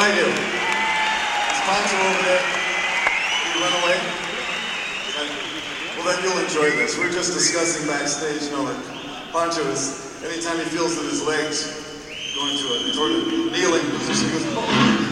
I do. Is Pancho over there? Did he run away? Well, then you'll enjoy this. We're just discussing backstage, you know, like Pancho is, anytime he feels that his legs going to a sort of kneeling position, he goes, oh.